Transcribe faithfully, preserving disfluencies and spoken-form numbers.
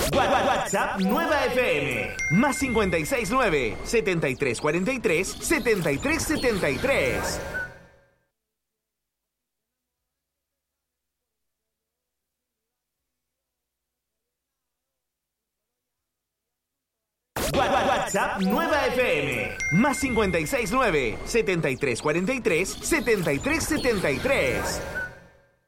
WhatsApp Nueva F M. Más cincuenta y seis nueve, setenta y tres cuarenta y tres, setenta y tres setenta y tres. WhatsApp Nueva F M. Más cincuenta y seis nueve, setenta y tres cuarenta y tres, setenta y tres setenta y tres.